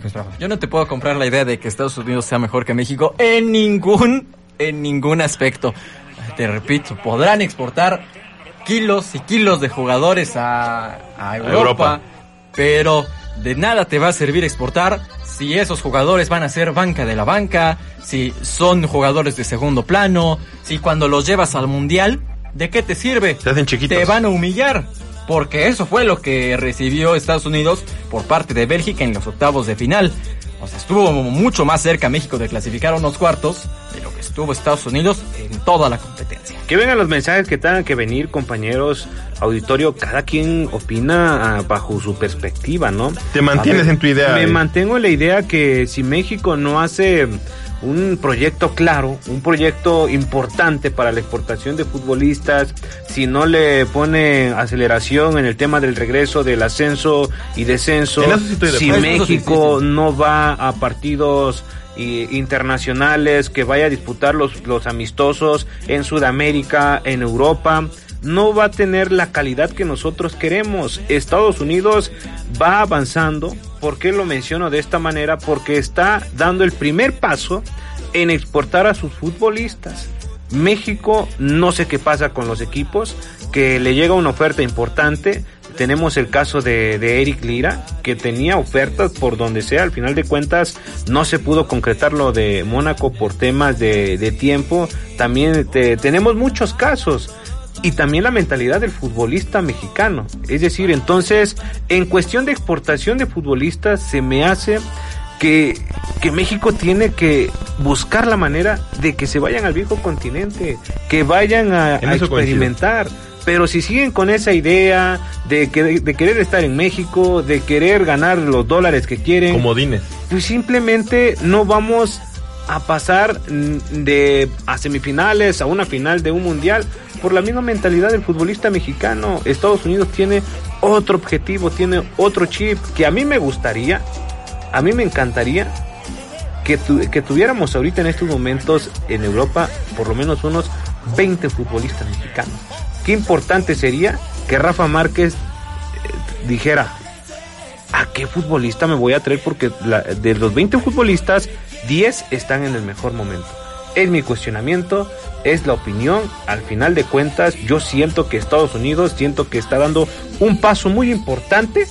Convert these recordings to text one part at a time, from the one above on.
Rafa. Yo no te puedo comprar la idea de que Estados Unidos sea mejor que México en ningún aspecto. Te repito, podrán exportar kilos y kilos de jugadores a Europa, pero de nada te va a servir exportar si esos jugadores van a ser banca de la banca, si son jugadores de segundo plano, si cuando los llevas al mundial, ¿de qué te sirve? Se hacen chiquitos. Te van a humillar, porque eso fue lo que recibió Estados Unidos por parte de Bélgica en los octavos de final. O sea, estuvo mucho más cerca México de clasificar a unos cuartos de lo que estuvo Estados Unidos en toda la competencia. Que vengan los mensajes que tengan que venir, compañeros, auditorio, cada quien opina bajo su perspectiva, ¿no? Te mantienes en tu idea. Me mantengo en la idea que si México no hace un proyecto claro, un proyecto importante para la exportación de futbolistas, si no le pone aceleración en el tema del regreso, del ascenso y descenso, si México no va a partidos internacionales, que vaya a disputar los amistosos en Sudamérica, en Europa, no va a tener la calidad que nosotros queremos. Estados Unidos va avanzando. ¿Por qué lo menciono de esta manera? Porque está dando el primer paso en exportar a sus futbolistas. México, no sé qué pasa con los equipos, que le llega una oferta importante. Tenemos el caso de Eric Lira, que tenía ofertas por donde sea. Al final de cuentas no se pudo concretar lo de Mónaco por temas de tiempo. También tenemos muchos casos. Y también la mentalidad del futbolista mexicano. Es decir, entonces, en cuestión de exportación de futbolistas, se me hace que México tiene que buscar la manera de que se vayan al viejo continente, que vayan a experimentar. Pero si siguen con esa idea de querer estar en México, de querer ganar los dólares que quieren, comodines, pues simplemente no vamos a pasar a semifinales, a una final de un mundial, por la misma mentalidad del futbolista mexicano. Estados Unidos tiene otro objetivo, tiene otro chip, que a mí me encantaría que tuviéramos ahorita en estos momentos en Europa por lo menos unos 20 futbolistas mexicanos. Qué importante sería que Rafa Márquez dijera: ¿a qué futbolista me voy a traer? Porque de los 20 futbolistas, 10 están en el mejor momento. Es mi cuestionamiento, es la opinión. Al final de cuentas, yo siento que Estados Unidos, está dando un paso muy importante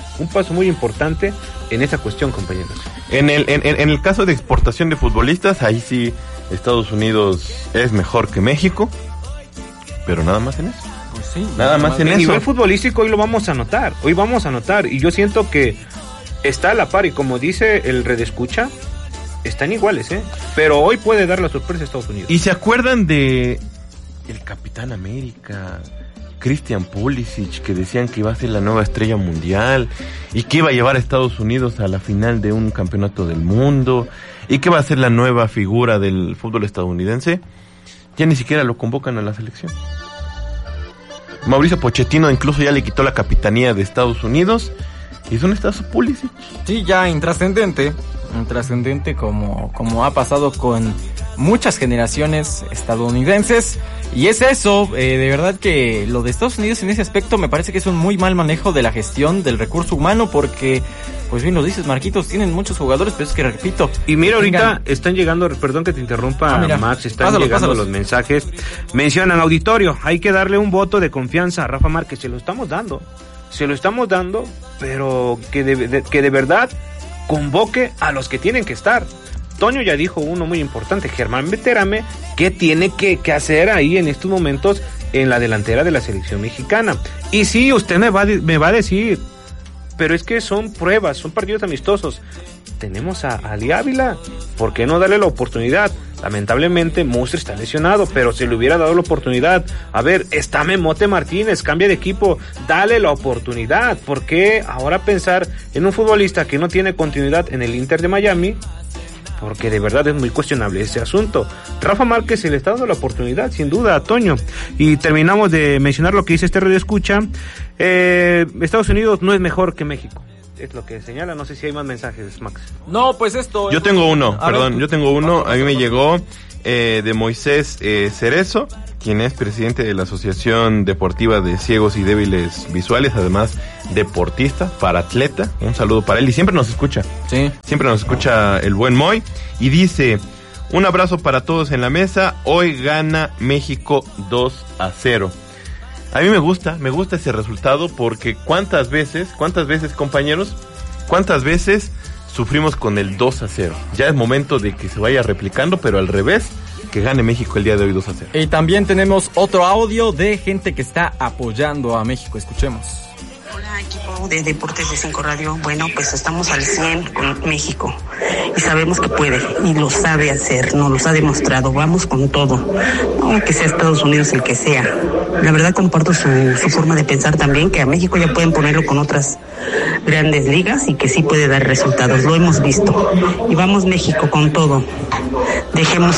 en esa cuestión, compañeros. En el caso de exportación de futbolistas, ahí sí Estados Unidos es mejor que México, pero nada más en eso. Pues sí, nada más en eso. A nivel futbolístico hoy lo vamos a notar, y yo siento que está a la par, y como dice el redescucha, están iguales, pero hoy puede dar la sorpresa a Estados Unidos. ¿Y se acuerdan de el Capitán América, Christian Pulisic, que decían que iba a ser la nueva estrella mundial y que iba a llevar a Estados Unidos a la final de un campeonato del mundo y que va a ser la nueva figura del fútbol estadounidense? Ya ni siquiera lo convocan a la selección. Mauricio Pochettino incluso ya le quitó la capitanía de Estados Unidos y ¿dónde está su Pulisic? Sí, ya intrascendente como ha pasado con muchas generaciones estadounidenses. Y es eso, de verdad que lo de Estados Unidos en ese aspecto me parece que es un muy mal manejo de la gestión del recurso humano, porque, pues bien lo dices, Marquitos, tienen muchos jugadores, pero es que repito. Y mira, ahorita están llegando, perdón que te interrumpa, Max, están llegando los mensajes. Mencionan: auditorio, hay que darle un voto de confianza a Rafa Márquez. Se lo estamos dando, pero que de verdad convoque a los que tienen que estar. Toño ya dijo uno muy importante, Germán Beterame, que tiene que hacer ahí en estos momentos en la delantera de la selección mexicana. Y sí, usted me va a decir, pero es que son pruebas, son partidos amistosos. Tenemos a Ali Ávila, ¿por qué no darle la oportunidad? Lamentablemente Mustre está lesionado, pero se le hubiera dado la oportunidad. A ver, está Memote Martínez, cambia de equipo, dale la oportunidad. ¿Por qué ahora pensar en un futbolista que no tiene continuidad en el Inter de Miami? Porque de verdad es muy cuestionable ese asunto. Rafa Márquez se le está dando la oportunidad, sin duda, a Toño. Y terminamos de mencionar lo que dice este radio escucha. Estados Unidos no es mejor que México. Es lo que señala. No sé si hay más mensajes, Max. No, pues esto... Yo tengo uno. A mí me llegó de Moisés Cerezo. quien es presidente de la Asociación Deportiva de Ciegos y Débiles Visuales, además deportista, paratleta. Un saludo para él y siempre nos escucha. Sí. Siempre nos escucha el buen Moy. Y dice, un abrazo para todos en la mesa. Hoy gana México 2-0. A mí me gusta ese resultado porque cuántas veces, compañeros, cuántas veces sufrimos con el 2-0. Ya es momento de que se vaya replicando, pero al revés, que gane México el día de hoy 2-0. Y también tenemos otro audio de gente que está apoyando a México. Escuchemos. Hola, equipo de Deportes de 5 Radio. Bueno, pues estamos al 100 con México y sabemos que puede y lo sabe hacer, nos los ha demostrado. Vamos con todo, no que sea Estados Unidos el que sea. La verdad comparto su forma de pensar también, que a México ya pueden ponerlo con otras grandes ligas y que sí puede dar resultados, lo hemos visto. Y vamos México con todo. Dejemos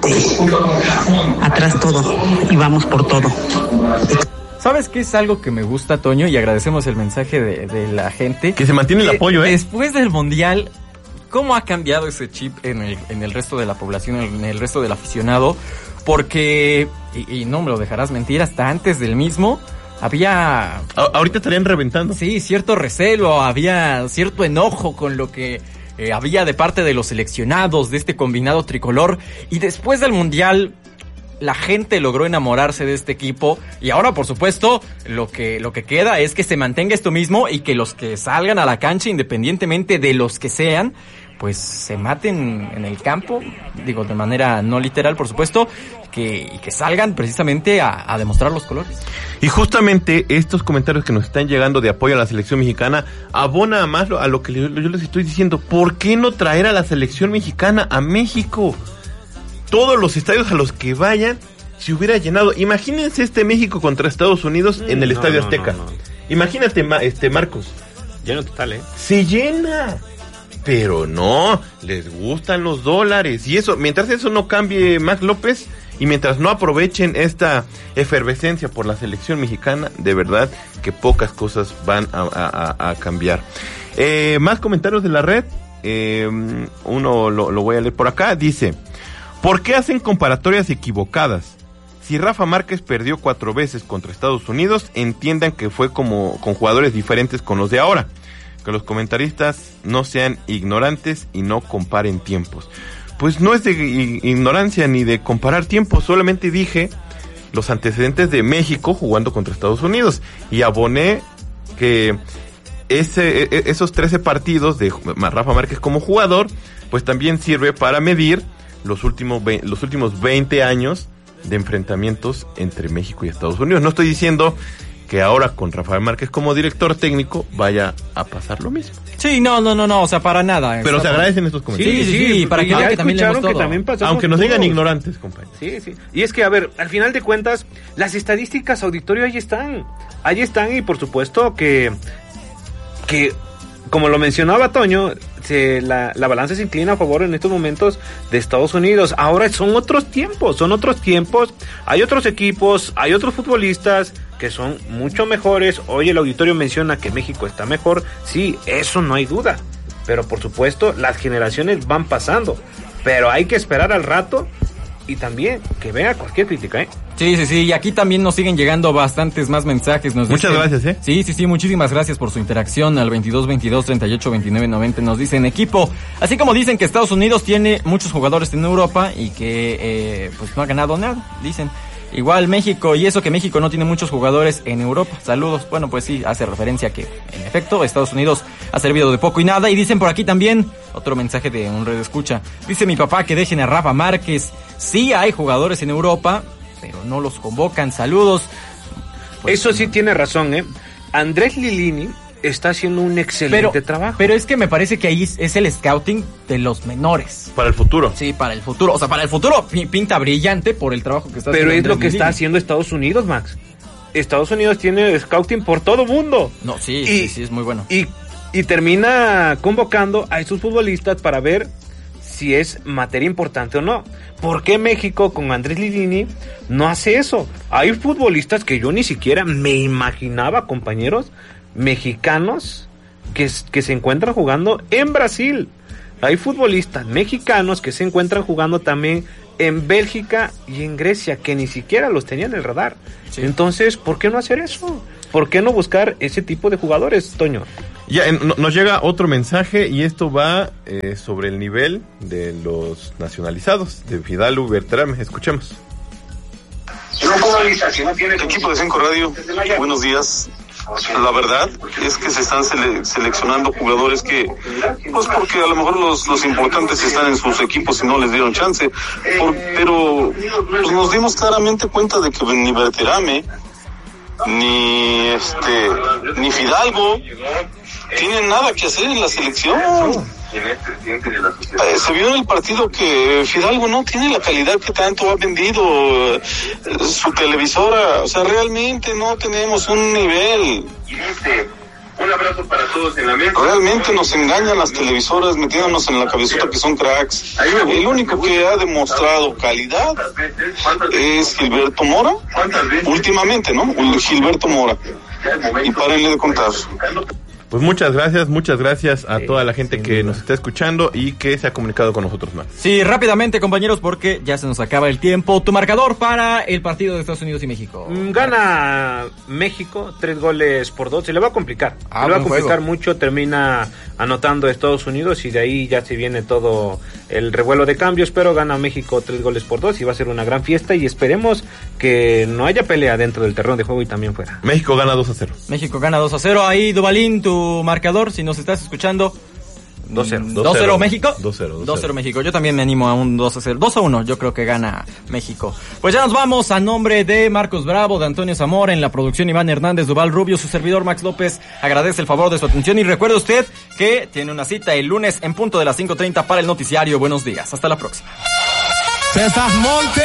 atrás todo y vamos por todo. ¿Sabes qué es algo que me gusta, Toño? Y agradecemos el mensaje de la gente. Que se mantiene el apoyo, Después del Mundial, ¿cómo ha cambiado ese chip en el resto de la población, en el resto del aficionado? Porque, y no me lo dejarás mentir, hasta antes del mismo había... Ahorita estarían reventando. Sí, cierto recelo, había cierto enojo con lo que había de parte de los seleccionados de este combinado tricolor. Y después del Mundial, la gente logró enamorarse de este equipo y ahora, por supuesto, lo que queda es que se mantenga esto mismo y que los que salgan a la cancha, independientemente de los que sean, pues se maten en el campo, digo de manera no literal, por supuesto, y que salgan precisamente a demostrar los colores. Y justamente estos comentarios que nos están llegando de apoyo a la selección mexicana abona más a lo que yo les estoy diciendo. ¿Por qué no traer a la selección mexicana a México? Todos los estadios a los que vayan se hubiera llenado. Imagínense México contra Estados Unidos en el Estadio Azteca. No. Imagínate, Marcos. Lleno total, Se llena. Pero no, les gustan los dólares. Y eso, mientras eso no cambie, Max López, y mientras no aprovechen esta efervescencia por la selección mexicana, de verdad que pocas cosas van a cambiar. Más comentarios de la red. Uno lo voy a leer por acá. Dice: ¿por qué hacen comparatorias equivocadas? Si Rafa Márquez perdió 4 veces contra Estados Unidos, entiendan que fue como con jugadores diferentes con los de ahora. Que los comentaristas no sean ignorantes y no comparen tiempos. Pues no es de ignorancia ni de comparar tiempos, solamente dije los antecedentes de México jugando contra Estados Unidos y aboné que esos 13 partidos de Rafa Márquez como jugador, pues también sirve para medir los últimos 20 años de enfrentamientos entre México y Estados Unidos. No estoy diciendo que ahora con Rafael Márquez como director técnico vaya a pasar lo mismo. Sí, no, o sea, para nada. Pero se agradecen estos comentarios. Sí, para que vean que también leemos todo. También aunque nos digan ignorantes, compañeros. Sí. Y es que, a ver, al final de cuentas, las estadísticas, auditorio, ahí están y por supuesto que como lo mencionaba Toño, la balanza se inclina a favor en estos momentos de Estados Unidos. Ahora son otros tiempos, hay otros equipos, hay otros futbolistas que son mucho mejores. Hoy el auditorio menciona que México está mejor, sí, eso no hay duda, pero por supuesto las generaciones van pasando, pero hay que esperar al rato y también que vea cualquier crítica, Sí, y aquí también nos siguen llegando bastantes más mensajes. Muchas gracias, Sí, muchísimas gracias por su interacción al 22-22-38-29-90. Nos dicen: equipo, así como dicen que Estados Unidos tiene muchos jugadores en Europa y que pues no ha ganado nada, dicen. Igual México, y eso que México no tiene muchos jugadores en Europa. Saludos. Bueno, pues sí, hace referencia a que, en efecto, Estados Unidos ha servido de poco y nada. Y dicen por aquí también, otro mensaje de un redescucha. Dice mi papá que dejen a Rafa Márquez. Sí hay jugadores en Europa, pero no los convocan. Saludos. Pues, eso sí tiene razón, Andrés Lilini está haciendo un excelente trabajo. Pero es que me parece que ahí es el scouting de los menores. Para el futuro. Sí, para el futuro. O sea, para el futuro pinta brillante por el trabajo que está haciendo. Pero es lo que está haciendo Estados Unidos, Max. Estados Unidos tiene scouting por todo mundo. No, sí, es muy bueno. Y termina convocando a esos futbolistas para ver si es materia importante o no. ¿Por qué México con Andrés Lilini no hace eso? Hay futbolistas que yo ni siquiera me imaginaba, compañeros, mexicanos que se encuentran jugando en Brasil. Hay futbolistas mexicanos que se encuentran jugando también en Bélgica y en Grecia, que ni siquiera los tenían en el radar. Sí. Entonces, ¿por qué no hacer eso? ¿Por qué no buscar ese tipo de jugadores, Toño? Ya nos llega otro mensaje y esto va sobre el nivel de los nacionalizados, de Fidalgo y Berterame. Escuchemos. Equipo de 5 Radio, buenos días. La verdad es que se están seleccionando jugadores que, pues porque a lo mejor los importantes están en sus equipos y no les dieron chance, pero pues nos dimos claramente cuenta de que ni Berterame ni Fidalgo tienen nada que hacer en la selección. Se vio en el partido que Fidalgo no tiene la calidad que tanto ha vendido su televisora. O sea, realmente no tenemos un nivel. Un abrazo para todos en la mesa. Realmente nos engañan las televisoras metiéndonos en la cabezota que son cracks. El único que ha demostrado calidad es Gilberto Mora. Últimamente, ¿no? Gilberto Mora. Y párenle de contar. Pues muchas gracias a toda la gente que nos está escuchando y que se ha comunicado con nosotros más. Sí, rápidamente, compañeros, porque ya se nos acaba el tiempo. Tu marcador para el partido de Estados Unidos y México. Gana México 3-2. Se le va a complicar. Se le va a complicar mucho. Termina anotando Estados Unidos y de ahí ya se viene todo el revuelo de cambios, pero gana México 3-2 y va a ser una gran fiesta y esperemos que no haya pelea dentro del terreno de juego y también fuera. México gana 2-0. México gana 2-0. Ahí, Duvalín, tu marcador, si nos estás escuchando. 2-0. 2-0 México. 2-0 México. Yo también me animo a un 2-0. 2-1, yo creo que gana México. Pues ya nos vamos. A nombre de Marcos Bravo, de Antonio Zamora, en la producción Iván Hernández, Duval Rubio, su servidor Max López, agradece el favor de su atención y recuerde usted que tiene una cita el lunes en punto de las 5:30 para el noticiario. Buenos días. Hasta la próxima.